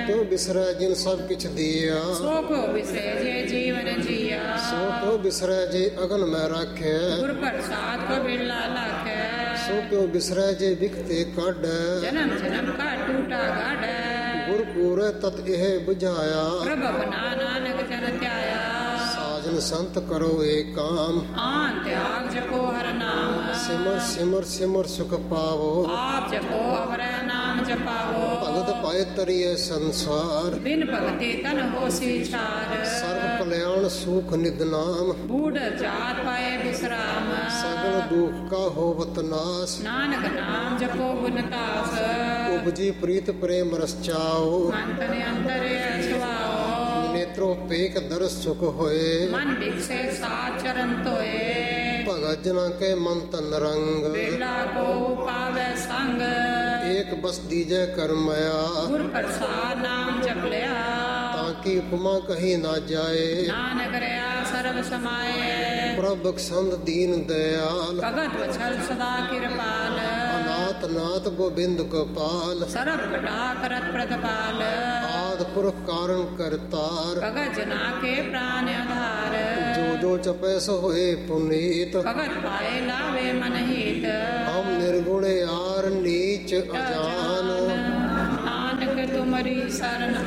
ਕਿਉ ਬਿਸਰੈ ਜਿਨ ਸਭ ਕਿਛ ਦੀਆ। ਸੋ ਕੋ ਬਿਸਰੈ ਜੇ ਜੀਵਨ ਜੀਆ। ਸੋ ਕਿਉ ਬਿਸਰੈ ਜੇ ਅਗਨ ਮੈਂ ਰਾਖੈ। ਗੁਰ ਪ੍ਰਸਾਦ ਕੋ ਬਿਰਲਾ ਲਾਖੈ। ਸੋ ਕਿਉ ਬਿਸਰੈ ਜੇ ਵਿਖਤੇ ਕਾਢੈ। ਜਨਮ ਜਨਮ ਕਾ ਟੂਟਾ ਗਾਢੈ। ਗੁਰ ਪੂਰੈ ਤਤ ਇਹ ਬੁਝਾਇਆ। ਪ੍ਰਭ ਆਪਣਾ ਨਾਨਕ ਜਨ ਧਿਆਇਆ। ਸਾਜਨ ਸੰਤ ਕਰੋ ਏ ਕਾਮ। ਆਨ ਤਿਆਗ ਜਪੋ ਹਰ ਨਾਮ। ਸਿਮਰ ਸਿਮਰ ਸਿਮਰ ਸੁਖ ਪਾਵੋ। ਆਪ ਜਪੋ ਅਵਰੈ ਨਾਮ ਜਪਾਵੋ। ਭਗਤ ਪਾਏ ਤਰੀਏ ਸੰਸਾਰ। ਬਿਨ ਭਗਤੇ ਤਨ ਹੋਸੀ ਛਾਰ। ਸਰਬ ਕਲਿਆਣ ਸੁਖ ਨਿਦ ਨਾਮ। ਬੂਢ ਜਾਤ ਪਾਏ ਬਿਸਰਾਮ। ਸਗਲ ਦੁਖ ਕਾ ਹੋਵਤ ਨਾਸ। ਨਾਨਕ ਨਾਮ ਜਪੋ ਗੁਣ ਤਾਸ। ਉਪਜੀ ਪ੍ਰੀਤ ਪ੍ਰੇਮ ਰਸ ਚਾਓ। ਮਨ ਤਨ ਅੰਤਰ ਅਛਵਾਓ। ਨੇਤਰੋ ਪੇਖ ਦਰਸ ਸੁਖ ਹੋਏ। ਮਨ ਬਿਕਸੇ ਸਾਚ ਚਰਨ ਧੋਏ। ਭਗਤ ਜਨਾ ਕੇ ਮਨ ਤਨ ਰੰਗ। ਬਿਰਲਾ ਕੋ ਪਾਵੈ ਸੰਗ। ਏਕ ਬਸ ਦੀਜੈ ਕਰ ਮਾਇਆ। ਗੁਰ ਪ੍ਰਸਾਦ ਨਾਮ ਜਪ ਲਿਆ। ਤਾਂ ਕੀ ਉਪਮਾ ਕਹੀ ਨਾ ਜਾਏ। ਨਾਨਕ ਰਿਆ ਸਰਬ ਸਮਾਏ। ਪ੍ਰਭ ਬਖਸ਼ੰਦ ਦੀਨ ਦਇਆਲ। ਭਗਤ ਵਛਲ ਸਦਾ ਕਿਰਪਾਲ। ਅਨਾਥ ਨਾਥ ਗੋਬਿੰਦ ਗੋਪਾਲ। ਸਰਬ ਕਟਾ ਕਰਤ ਪ੍ਰਤਪਾਲ। ਆਦਿ ਪੁਰਖ ਕਾਰਨ ਕਰਤਾਰ। ਭਗਤ ਜਨਾ ਕੇ ਪ੍ਰਾਨ ਆਧਾਰ। ਜੋ ਜੋ ਜਪੈ ਸੋ ਹੋਏ ਪੁਨੀਤ। ਭਗਤ ਪਾਏ ਲਾਵੇ ਮਨ ਹੀਤ। ਹਮ ਨਿਰਗੁਣ ਆਰ ਨੀਚ ਅਜਾਨ। ਨਾਨਕ ਤੁਮਰੀ ਸਰਨ